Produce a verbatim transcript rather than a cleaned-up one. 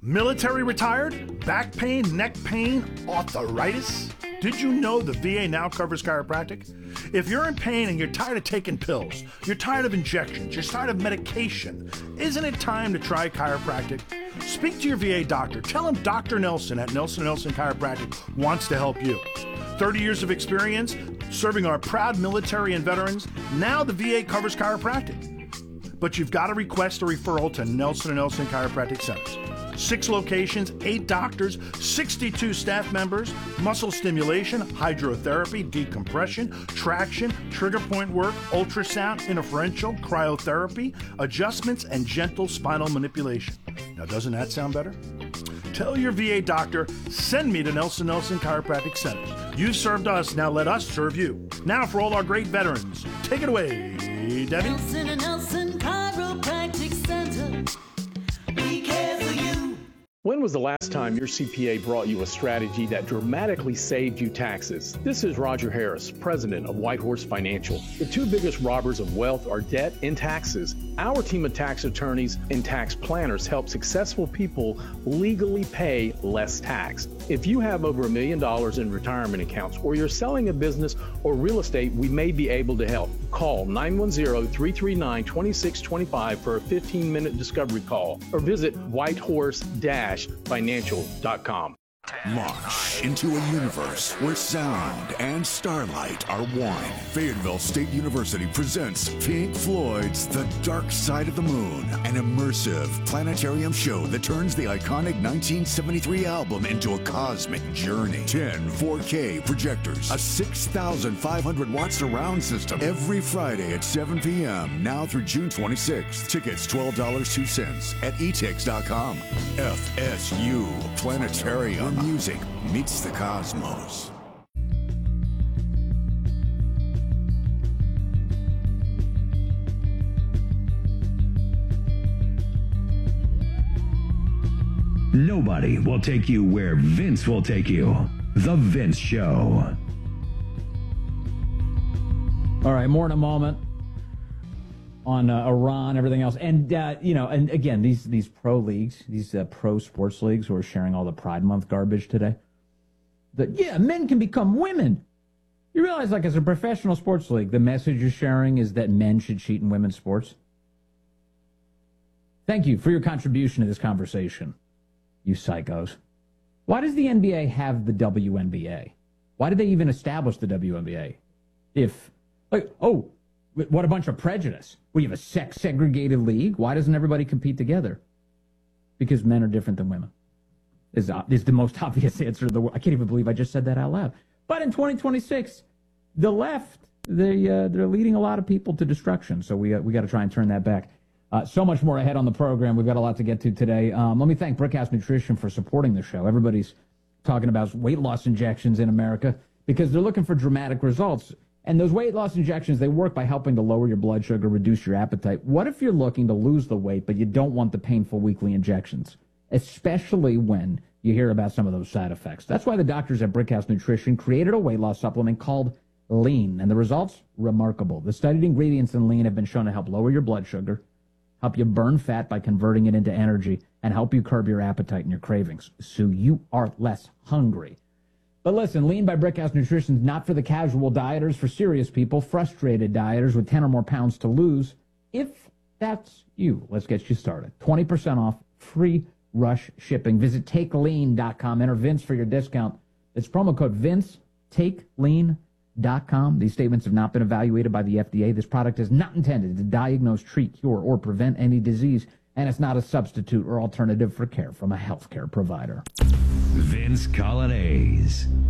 Military retired? Back pain, neck pain, arthritis? Did you know the V A now covers chiropractic? If you're in pain and you're tired of taking pills, you're tired of injections, you're tired of medication, isn't it time to try chiropractic? Speak to your V A doctor. Tell him Doctor Nelson at Nelson Nelson Chiropractic wants to help you. thirty years of experience serving our proud military and veterans. Now the V A covers chiropractic. But you've got to request a referral to Nelson and Nelson Chiropractic Centers. Six locations, eight doctors, sixty-two staff members, muscle stimulation, hydrotherapy, decompression, traction, trigger point work, ultrasound, interferential, cryotherapy, adjustments, and gentle spinal manipulation. Now, doesn't that sound better? Tell your V A doctor, send me to Nelson Nelson Chiropractic Centers. You served us, now let us serve you. Now for all our great veterans, take it away, Debbie. Nelson and Nelson Chiropractic Center. We care for you. When was the last time your C P A brought you a strategy that dramatically saved you taxes? This is Roger Harris, president of Whitehorse Financial. The two biggest robbers of wealth are debt and taxes. Our team of tax attorneys and tax planners help successful people legally pay less tax. If you have over a million dollars in retirement accounts, or you're selling a business or real estate, we may be able to help. Call nine one zero, three three nine, two six two five for a fifteen minute discovery call, or visit whitehorse dash financial dot com. Launch into a universe where sound and starlight are one. Fayetteville State University presents Pink Floyd's The Dark Side of the Moon, an immersive planetarium show that turns the iconic nineteen seventy-three album into a cosmic journey. ten four K projectors, a six thousand five hundred watt surround system, every Friday at seven p m now through June twenty-sixth. Tickets twelve dollars and two cents at e tix dot com. F S U Planetarium. Music meets the cosmos. Nobody will take you where Vince will take you. The Vince Show. All right, more in a moment on uh, Iran, everything else. And, uh, you know, and again, these these pro leagues, these uh, pro sports leagues who are sharing all the Pride Month garbage today, that, yeah, men can become women. You realize, like, as a professional sports league, the message you're sharing is that men should cheat in women's sports? Thank you for your contribution to this conversation, you psychos. Why does the N B A have the W N B A? Why did they even establish the W N B A? If, like, oh, what a bunch of prejudice. We have a sex-segregated league. Why doesn't everybody compete together? Because men are different than women. Is is the most obvious answer to the world. I can't even believe I just said that out loud. But in twenty twenty-six, the left, they, uh, they're leading a lot of people to destruction. So we, uh, we got to try and turn that back. Uh, so much more ahead on the program. We've got a lot to get to today. Um, let me thank Brickhouse Nutrition for supporting the show. Everybody's talking about weight loss injections in America because they're looking for dramatic results. And those weight loss injections, they work by helping to lower your blood sugar, reduce your appetite. What if you're looking to lose the weight, but you don't want the painful weekly injections, especially when you hear about some of those side effects? That's why the doctors at Brickhouse Nutrition created a weight loss supplement called Lean, and the results, remarkable. The studied ingredients in Lean have been shown to help lower your blood sugar, help you burn fat by converting it into energy, and help you curb your appetite and your cravings, so you are less hungry. But listen, Lean by Brickhouse Nutrition is not for the casual dieters, for serious people, frustrated dieters with ten or more pounds to lose. If that's you, let's get you started. twenty percent off, free rush shipping. Visit take lean dot com. Enter Vince for your discount. It's promo code Vince, take lean dot com. These statements have not been evaluated by the F D A. This product is not intended to diagnose, treat, cure, or prevent any disease, and it's not a substitute or alternative for care from a healthcare provider. Vince Colonnese.